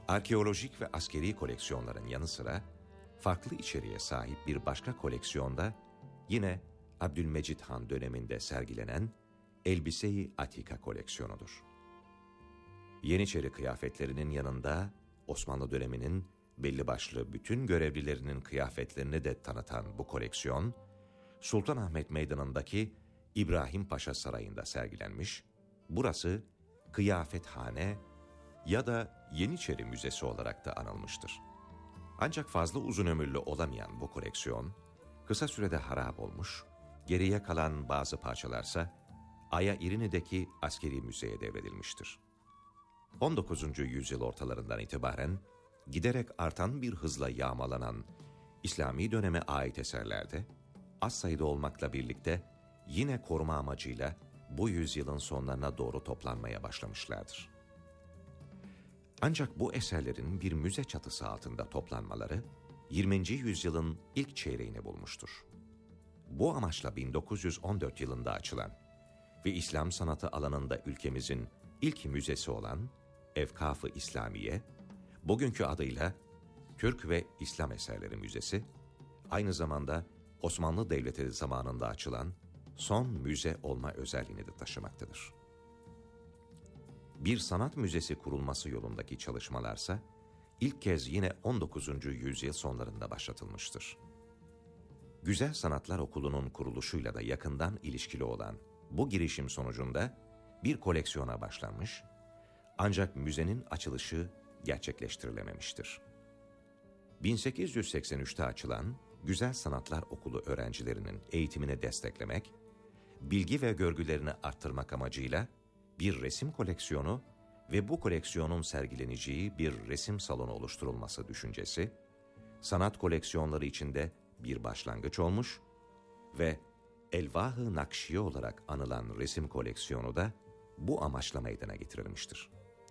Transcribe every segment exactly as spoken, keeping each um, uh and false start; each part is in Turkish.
Arkeolojik ve askeri koleksiyonların yanı sıra farklı içeriğe sahip bir başka koleksiyonda yine Abdülmecid Han döneminde sergilenen Elbise-i Atika koleksiyonudur. Yeniçeri kıyafetlerinin yanında Osmanlı döneminin belli başlı bütün görevlilerinin kıyafetlerini de tanıtan bu koleksiyon, Sultanahmet Meydanı'ndaki İbrahim Paşa Sarayı'nda sergilenmiş, burası Kıyafethane ya da Yeniçeri Müzesi olarak da anılmıştır. Ancak fazla uzun ömürlü olamayan bu koleksiyon, kısa sürede harap olmuş, geriye kalan bazı parçalarsa Aya İrini'deki askeri müzeye devredilmiştir. on dokuzuncu yüzyıl ortalarından itibaren giderek artan bir hızla yağmalanan İslami döneme ait eserlerde az sayıda olmakla birlikte yine koruma amacıyla bu yüzyılın sonlarına doğru toplanmaya başlamışlardır. Ancak bu eserlerin bir müze çatısı altında toplanmaları yirminci yüzyılın ilk çeyreğini bulmuştur. Bu amaçla bin dokuz yüz on dört yılında açılan ve İslam sanatı alanında ülkemizin ilk müzesi olan Evkaf-ı İslamiye, bugünkü adıyla Türk ve İslam Eserleri Müzesi, aynı zamanda Osmanlı Devleti zamanında açılan son müze olma özelliğini de taşımaktadır. Bir sanat müzesi kurulması yolundaki çalışmalarsa ilk kez yine on dokuzuncu yüzyıl sonlarında başlatılmıştır. Güzel Sanatlar Okulu'nun kuruluşuyla da yakından ilişkili olan bu girişim sonucunda bir koleksiyona başlanmış, ancak müzenin açılışı gerçekleştirilememiştir. bin sekiz yüz seksen üçte açılan Güzel Sanatlar Okulu öğrencilerinin eğitimini desteklemek, bilgi ve görgülerini arttırmak amacıyla bir resim koleksiyonu ve bu koleksiyonun sergileneceği bir resim salonu oluşturulması düşüncesi, sanat koleksiyonları içinde bir başlangıç olmuş ve Elvah-ı Nakşiye olarak anılan resim koleksiyonu da bu amaçla meydana getirilmiştir.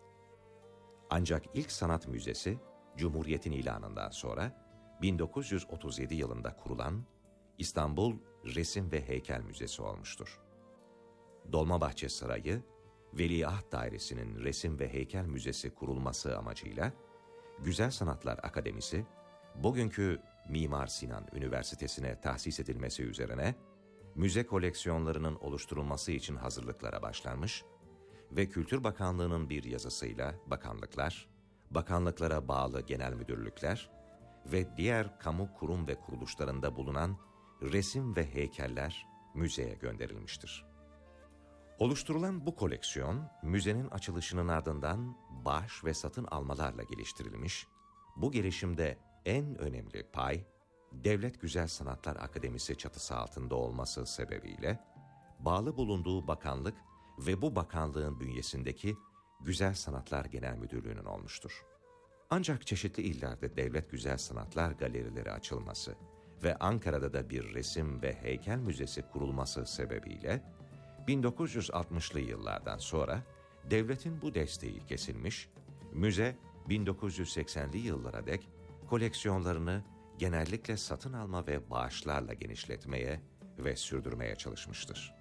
Ancak ilk sanat müzesi, Cumhuriyet'in ilanından sonra bin dokuz yüz otuz yedi yılında kurulan İstanbul Resim ve Heykel Müzesi olmuştur. Dolmabahçe Sarayı, Veliaht Dairesi'nin Resim ve Heykel Müzesi kurulması amacıyla Güzel Sanatlar Akademisi, bugünkü Mimar Sinan Üniversitesi'ne tahsis edilmesi üzerine müze koleksiyonlarının oluşturulması için hazırlıklara başlanmış ve Kültür Bakanlığı'nın bir yazısıyla bakanlıklar, bakanlıklara bağlı genel müdürlükler ve diğer kamu kurum ve kuruluşlarında bulunan resim ve heykeller müzeye gönderilmiştir. Oluşturulan bu koleksiyon, müzenin açılışının ardından bağış ve satın almalarla geliştirilmiş, bu gelişimde en önemli pay, Devlet Güzel Sanatlar Akademisi çatısı altında olması sebebiyle, bağlı bulunduğu bakanlık ve bu bakanlığın bünyesindeki Güzel Sanatlar Genel Müdürlüğü'nün olmuştur. Ancak çeşitli illerde Devlet Güzel Sanatlar Galerileri açılması ve Ankara'da da bir resim ve heykel müzesi kurulması sebebiyle, bin dokuz yüz altmışlı yıllardan sonra devletin bu desteği kesilmiş, müze bin dokuz yüz seksenli yıllara dek koleksiyonlarını genellikle satın alma ve bağışlarla genişletmeye ve sürdürmeye çalışmıştır.